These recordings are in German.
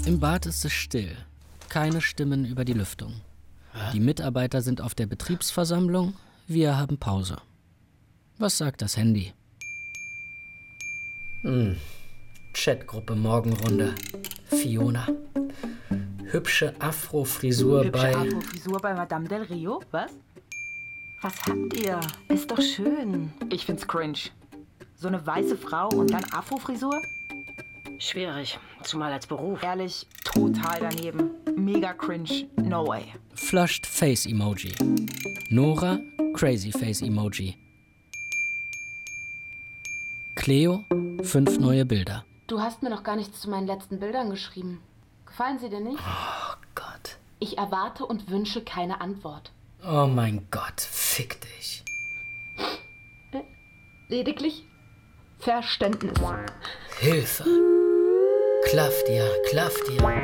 Im Bad ist es still. Keine Stimmen über die Lüftung. Die Mitarbeiter sind auf der Betriebsversammlung. Wir haben Pause. Was sagt das Handy? Chatgruppe Morgenrunde. Fiona. Hübsche Afro-Frisur bei Madame Del Rio? Was? Was habt ihr? Ist doch schön. Ich find's cringe. So eine weiße Frau und dann Afro-Frisur? Schwierig, zumal als Beruf. Ehrlich, total daneben. Mega cringe. No way. Flushed Face Emoji. Nora, Crazy Face Emoji. Cleo, 5 neue Bilder. Du hast mir noch gar nichts zu meinen letzten Bildern geschrieben. Gefallen sie dir nicht? Oh Gott. Ich erwarte und wünsche keine Antwort. Oh mein Gott, fick dich. Lediglich Verständnis. Hilfe. Klaff dir, klaff dir.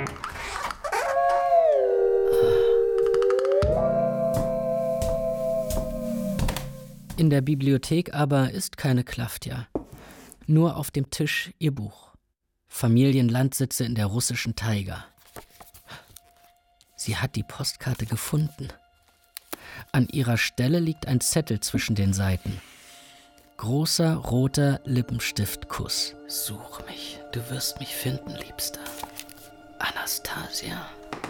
In der Bibliothek aber ist keine Klaftja. Nur auf dem Tisch ihr Buch. Familienlandsitze in der russischen Taiga. Sie hat die Postkarte gefunden. An ihrer Stelle liegt ein Zettel zwischen den Seiten. Großer, roter Lippenstiftkuss. Such mich, du wirst mich finden, Liebster. Anastasia.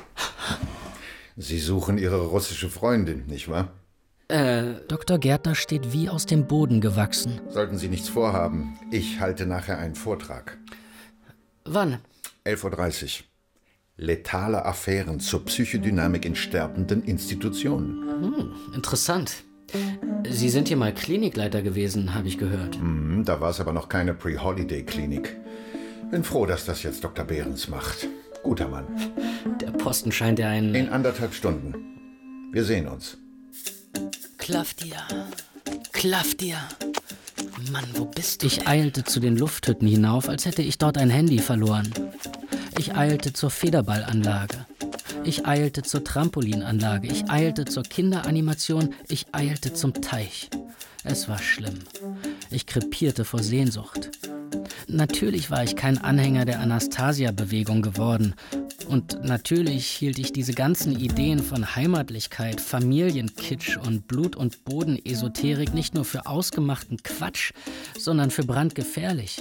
Sie suchen Ihre russische Freundin, nicht wahr? Dr. Gärtner steht wie aus dem Boden gewachsen. Sollten Sie nichts vorhaben, ich halte nachher einen Vortrag. Wann? 11:30 Uhr. Letale Affären zur Psychodynamik in sterbenden Institutionen. Interessant. Sie sind hier mal Klinikleiter gewesen, habe ich gehört. Da war es aber noch keine Pre-Holiday-Klinik. Bin froh, dass das jetzt Dr. Behrens macht. Guter Mann. Der Posten scheint ja ein... In 1,5 Stunden. Wir sehen uns. Klaff dir. Klaff dir. Mann, wo bist du? Ich eilte zu den Lufthütten hinauf, als hätte ich dort ein Handy verloren. Ich eilte zur Federballanlage. Ich eilte zur Trampolinanlage. Ich eilte zur Kinderanimation. Ich eilte zum Teich. Es war schlimm. Ich krepierte vor Sehnsucht. Natürlich war ich kein Anhänger der Anastasia-Bewegung geworden. Und natürlich hielt ich diese ganzen Ideen von Heimatlichkeit, Familienkitsch und Blut- und Boden-Esoterik nicht nur für ausgemachten Quatsch, sondern für brandgefährlich.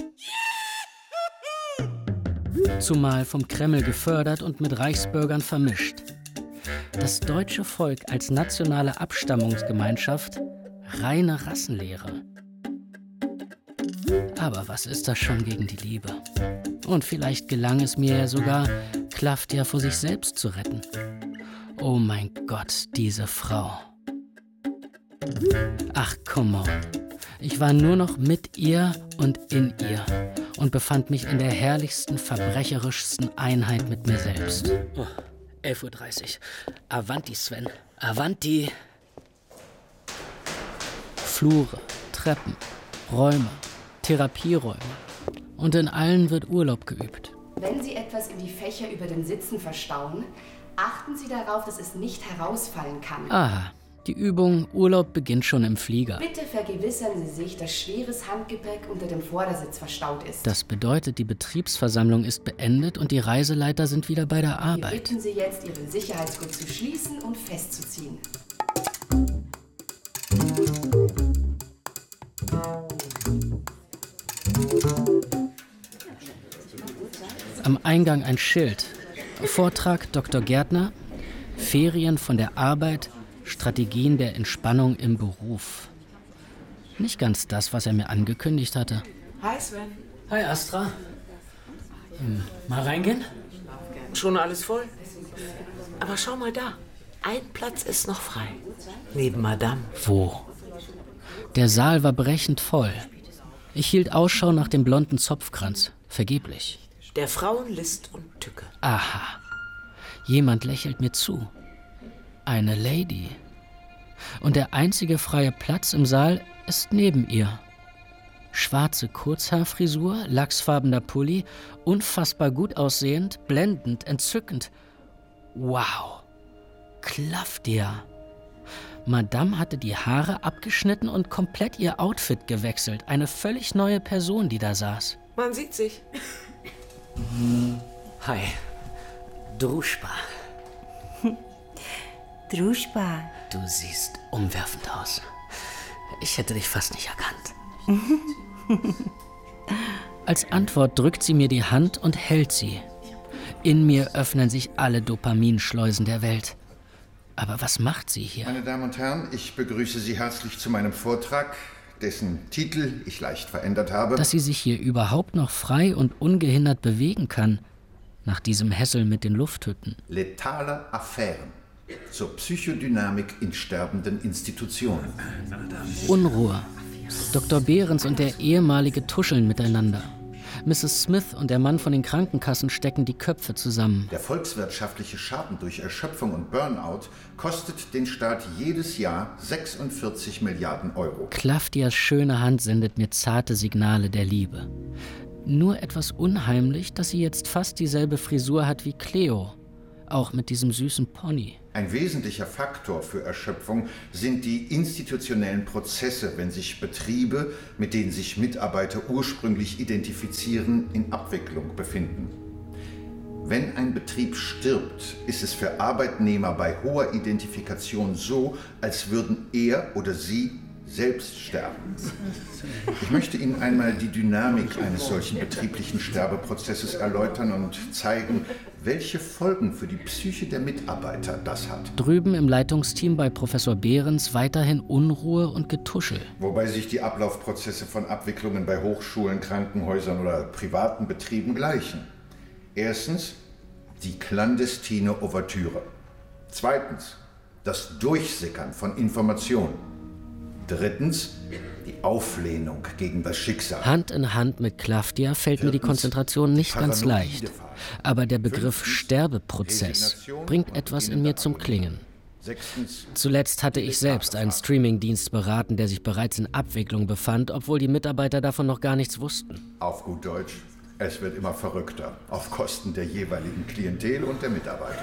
Zumal vom Kreml gefördert und mit Reichsbürgern vermischt. Das deutsche Volk als nationale Abstammungsgemeinschaft, reine Rassenlehre. Aber was ist das schon gegen die Liebe? Und vielleicht gelang es mir ja sogar, Klaftja vor sich selbst zu retten. Oh mein Gott, diese Frau. Ach, come on. Ich war nur noch mit ihr und in ihr und befand mich in der herrlichsten, verbrecherischsten Einheit mit mir selbst. 11:30 Uhr. Avanti, Sven. Avanti. Flure, Treppen, Räume, Therapieräume. Und in allen wird Urlaub geübt. Wenn Sie etwas in die Fächer über den Sitzen verstauen, achten Sie darauf, dass es nicht herausfallen kann. Aha, die Übung Urlaub beginnt schon im Flieger. Bitte vergewissern Sie sich, dass schweres Handgepäck unter dem Vordersitz verstaut ist. Das bedeutet, die Betriebsversammlung ist beendet und die Reiseleiter sind wieder bei der Arbeit. Wir bitten Sie jetzt, Ihren Sicherheitsgurt zu schließen und festzuziehen. Am Eingang ein Schild. Vortrag Dr. Gärtner. Ferien von der Arbeit. Strategien der Entspannung im Beruf. Nicht ganz das, was er mir angekündigt hatte. Hi Sven. Hi Astra. Mal reingehen? Schon alles voll? Aber schau mal da. Ein Platz ist noch frei. Neben Madame. Wo? Der Saal war brechend voll. Ich hielt Ausschau nach dem blonden Zopfkranz. Vergeblich. Der Frauenlist und Tücke. Aha. Jemand lächelt mir zu. Eine Lady. Und der einzige freie Platz im Saal ist neben ihr. Schwarze Kurzhaarfrisur, lachsfarbener Pulli, unfassbar gut aussehend, blendend, entzückend. Wow. Klaff dir. Madame hatte die Haare abgeschnitten und komplett ihr Outfit gewechselt. Eine völlig neue Person, die da saß. Man sieht sich. Hi. Druschba. Druschba. Du siehst umwerfend aus. Ich hätte dich fast nicht erkannt. Als Antwort drückt sie mir die Hand und hält sie. In mir öffnen sich alle Dopaminschleusen der Welt. Aber was macht sie hier? Meine Damen und Herren, ich begrüße Sie herzlich zu meinem Vortrag, dessen Titel ich leicht verändert habe. Dass sie sich hier überhaupt noch frei und ungehindert bewegen kann, nach diesem Hessel mit den Lufthütten. Letale Affären zur Psychodynamik in sterbenden Institutionen. Unruhe. Dr. Behrens und der ehemalige tuscheln miteinander. Mrs. Smith und der Mann von den Krankenkassen stecken die Köpfe zusammen. Der volkswirtschaftliche Schaden durch Erschöpfung und Burnout kostet den Staat jedes Jahr 46 Milliarden Euro. Klafdias schöne Hand sendet mir zarte Signale der Liebe. Nur etwas unheimlich, dass sie jetzt fast dieselbe Frisur hat wie Cleo. Auch mit diesem süßen Pony. Ein wesentlicher Faktor für Erschöpfung sind die institutionellen Prozesse, wenn sich Betriebe, mit denen sich Mitarbeiter ursprünglich identifizieren, in Abwicklung befinden. Wenn ein Betrieb stirbt, ist es für Arbeitnehmer bei hoher Identifikation so, als würden er oder sie selbst sterben. Ich möchte Ihnen einmal die Dynamik eines solchen betrieblichen Sterbeprozesses erläutern und zeigen, welche Folgen für die Psyche der Mitarbeiter das hat. Drüben im Leitungsteam bei Professor Behrens weiterhin Unruhe und Getuschel. Wobei sich die Ablaufprozesse von Abwicklungen bei Hochschulen, Krankenhäusern oder privaten Betrieben gleichen. Erstens die klandestine Ouvertüre. Zweitens das Durchsickern von Informationen. Drittens, die Auflehnung gegen das Schicksal. Hand in Hand mit Klafdia fällt mir die Konzentration nicht ganz leicht. Aber der Begriff Sterbeprozess bringt etwas in mir zum Klingen. Zuletzt hatte ich selbst einen Streamingdienst beraten, der sich bereits in Abwicklung befand, obwohl die Mitarbeiter davon noch gar nichts wussten. Auf gut Deutsch, es wird immer verrückter, auf Kosten der jeweiligen Klientel und der Mitarbeiter.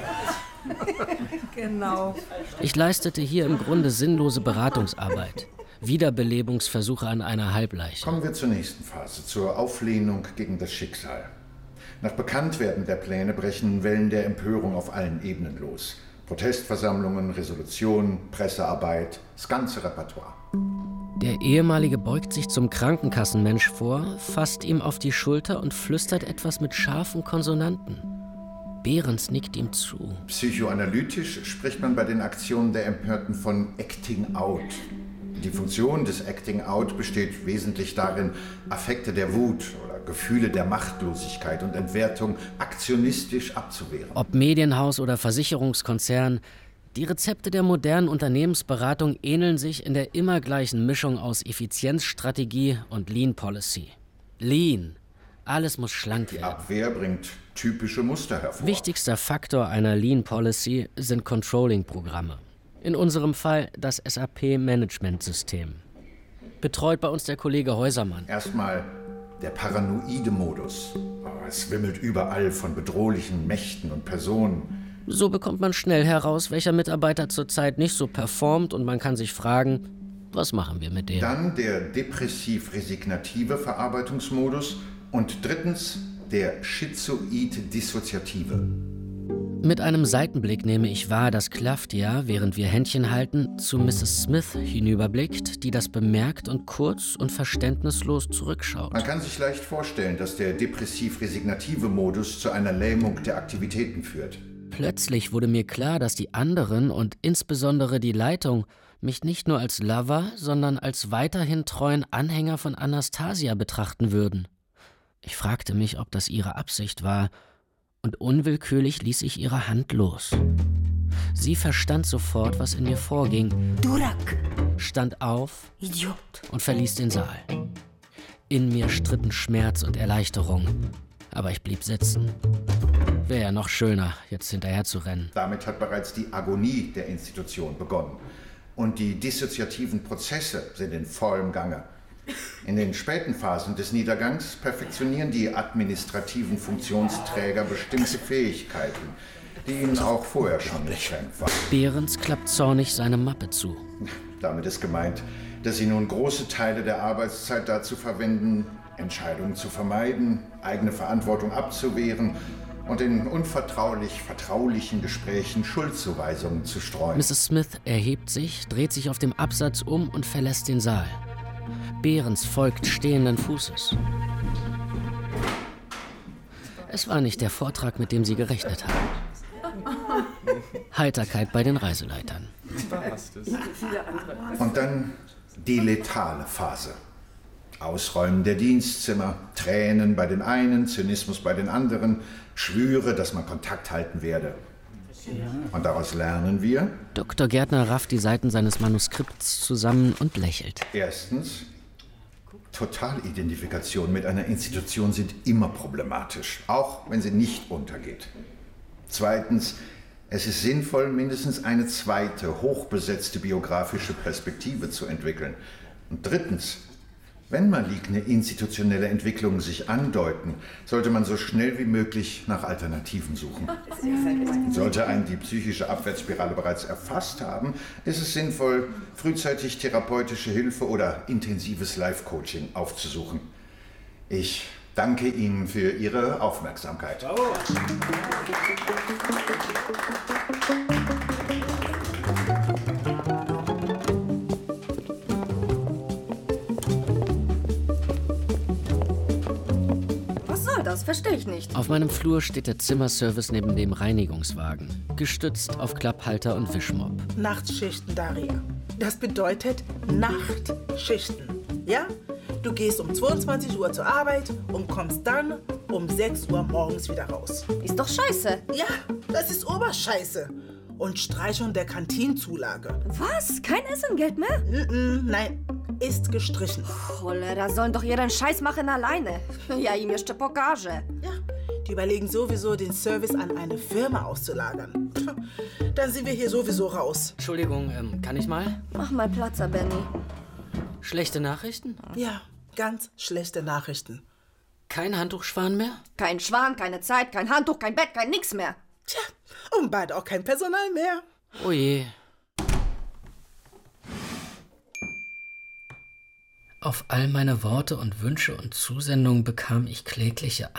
Genau. Ich leistete hier im Grunde sinnlose Beratungsarbeit. Wiederbelebungsversuche an einer Halbleiche. Kommen wir zur nächsten Phase, zur Auflehnung gegen das Schicksal. Nach Bekanntwerden der Pläne brechen Wellen der Empörung auf allen Ebenen los. Protestversammlungen, Resolutionen, Pressearbeit, das ganze Repertoire. Der Ehemalige beugt sich zum Krankenkassenmensch vor, fasst ihm auf die Schulter und flüstert etwas mit scharfen Konsonanten. Behrens nickt ihm zu. Psychoanalytisch spricht man bei den Aktionen der Empörten von Acting Out. Die Funktion des Acting Out besteht wesentlich darin, Affekte der Wut oder Gefühle der Machtlosigkeit und Entwertung aktionistisch abzuwehren. Ob Medienhaus oder Versicherungskonzern, die Rezepte der modernen Unternehmensberatung ähneln sich in der immer gleichen Mischung aus Effizienzstrategie und Lean Policy. Lean. Alles muss schlank werden. Die Abwehr bringt typische Muster hervor. Wichtigster Faktor einer Lean Policy sind Controlling-Programme. In unserem Fall das SAP-Management-System. Betreut bei uns der Kollege Häusermann. Erstmal der paranoide Modus. Es wimmelt überall von bedrohlichen Mächten und Personen. So bekommt man schnell heraus, welcher Mitarbeiter zurzeit nicht so performt und man kann sich fragen, was machen wir mit dem? Dann der depressiv-resignative Verarbeitungsmodus und drittens der schizoid-dissoziative. Mit einem Seitenblick nehme ich wahr, dass Klafdia, während wir Händchen halten, zu Mrs. Smith hinüberblickt, die das bemerkt und kurz und verständnislos zurückschaut. Man kann sich leicht vorstellen, dass der depressiv-resignative Modus zu einer Lähmung der Aktivitäten führt. Plötzlich wurde mir klar, dass die anderen und insbesondere die Leitung mich nicht nur als Lover, sondern als weiterhin treuen Anhänger von Anastasia betrachten würden. Ich fragte mich, ob das ihre Absicht war, und unwillkürlich ließ ich ihre Hand los. Sie verstand sofort, was in mir vorging, Durak, stand auf Idiot und verließ den Saal. In mir stritten Schmerz und Erleichterung, aber ich blieb sitzen. Wäre ja noch schöner, jetzt hinterher zu rennen. Damit hat bereits die Agonie der Institution begonnen. Und die dissoziativen Prozesse sind in vollem Gange. In den späten Phasen des Niedergangs perfektionieren die administrativen Funktionsträger bestimmte Fähigkeiten, die ihnen auch vorher schon nicht fremd waren. Behrens klappt zornig seine Mappe zu. Damit ist gemeint, dass sie nun große Teile der Arbeitszeit dazu verwenden, Entscheidungen zu vermeiden, eigene Verantwortung abzuwehren und in vertraulichen Gesprächen Schuldzuweisungen zu streuen. Mrs. Smith erhebt sich, dreht sich auf dem Absatz um und verlässt den Saal. Behrens folgt stehenden Fußes. Es war nicht der Vortrag, mit dem sie gerechnet haben. Heiterkeit bei den Reiseleitern. Und dann die letale Phase. Ausräumen der Dienstzimmer, Tränen bei den einen, Zynismus bei den anderen, Schwüre, dass man Kontakt halten werde. Und daraus lernen wir: Dr. Gärtner rafft die Seiten seines Manuskripts zusammen und lächelt. Erstens, Totalidentifikation mit einer Institution sind immer problematisch, auch wenn sie nicht untergeht. Zweitens, es ist sinnvoll, mindestens eine zweite, hochbesetzte biografische Perspektive zu entwickeln. Und drittens, wenn maligne institutionelle Entwicklungen sich andeuten, sollte man so schnell wie möglich nach Alternativen suchen. Sollte einen die psychische Abwärtsspirale bereits erfasst haben, ist es sinnvoll, frühzeitig therapeutische Hilfe oder intensives Life-Coaching aufzusuchen. Ich danke Ihnen für Ihre Aufmerksamkeit. Bravo. Das verstehe ich nicht. Auf meinem Flur steht der Zimmerservice neben dem Reinigungswagen, gestützt auf Klapphalter und Wischmopp. Nachtschichten, Daria. Das bedeutet Nachtschichten, ja? Du gehst um 22 Uhr zur Arbeit und kommst dann um 6 Uhr morgens wieder raus. Ist doch scheiße. Ja, das ist Oberscheiße. Und Streichung der Kantinzulage. Was? Kein Essengeld mehr? Nein, ist gestrichen. Cholera, sollen doch ihren Scheiß machen alleine. Ja im jeszcze pokażę. Ja, die überlegen sowieso, den Service an eine Firma auszulagern. Dann sind wir hier sowieso raus. Entschuldigung, kann ich mal? Mach mal Platz, Benny. Schlechte Nachrichten? Ja, ganz schlechte Nachrichten. Kein Handtuchschwan mehr? Kein Schwan, keine Zeit, kein Handtuch, kein Bett, kein nix mehr. Tja, und bald auch kein Personal mehr. Oh je. Auf all meine Worte und Wünsche und Zusendungen bekam ich klägliche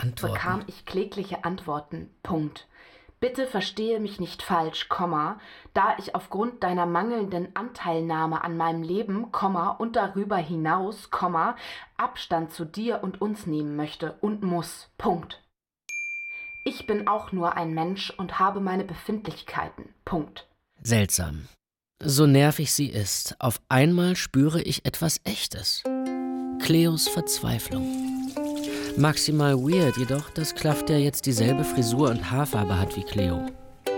Antworten. Punkt. Bitte verstehe mich nicht falsch, da ich aufgrund deiner mangelnden Anteilnahme an meinem Leben, und darüber hinaus, Abstand zu dir und uns nehmen möchte und muss. Punkt. Ich bin auch nur ein Mensch und habe meine Befindlichkeiten. Punkt. Seltsam. So nervig sie ist, auf einmal spüre ich etwas Echtes. Cleos Verzweiflung. Maximal weird jedoch, dass Klafter jetzt dieselbe Frisur und Haarfarbe hat wie Cleo.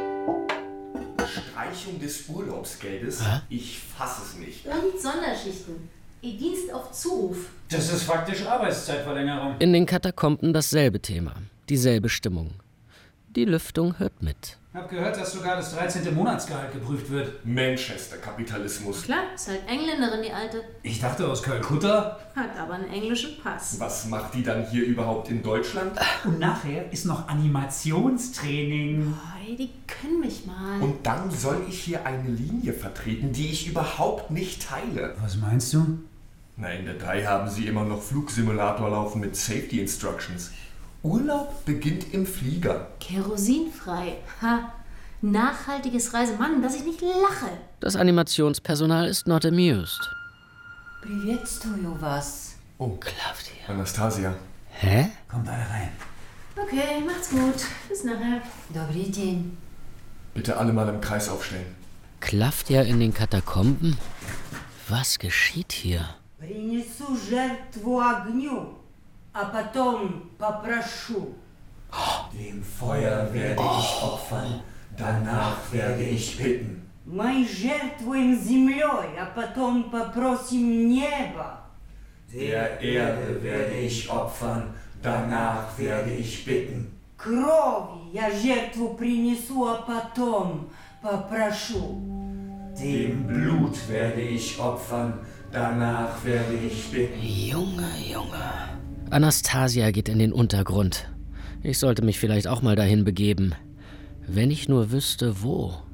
Streichung des Urlaubsgeldes? Hä? Ich fasse es nicht. Und Sonderschichten. Ihr Dienst auf Zuruf. Das ist faktisch Arbeitszeitverlängerung. In den Katakomben dasselbe Thema, dieselbe Stimmung. Die Lüftung hört mit. Hab gehört, dass sogar das 13. Monatsgehalt geprüft wird. Manchester-Kapitalismus. Klar, ist halt Engländerin, die Alte. Ich dachte aus Kalkutta. Hat aber einen englischen Pass. Was macht die dann hier überhaupt in Deutschland? Und nachher ist noch Animationstraining. Oh, ey, die können mich mal. Und dann soll ich hier eine Linie vertreten, die ich überhaupt nicht teile. Was meinst du? Na, in der 3 haben sie immer noch Flugsimulator laufen mit Safety Instructions. Urlaub beginnt im Flieger. Kerosinfrei. Ha. Nachhaltiges Reisen. Mann, dass ich nicht lache. Das Animationspersonal ist not amused. Приветствую вас. Oh, Klaftia. Anastasia. Hä? Kommt alle rein. Okay, macht's gut. Bis nachher. Добрый день. Bitte alle mal im Kreis aufstellen. Klaftia in den Katakomben? Was geschieht hier? Принесу жертву огню, а потом попрошу. Dem Feuer werde ich opfern, danach werde ich bitten. Мы жертвуем землей, а потом попросим небо. Der Erde werde ich opfern, danach werde ich bitten. Крови я жертву принесу, а потом попрошу. Dem Blut werde ich opfern, danach werde ich bitten. Junge. Anastasia geht in den Untergrund. Ich sollte mich vielleicht auch mal dahin begeben. Wenn ich nur wüsste, wo.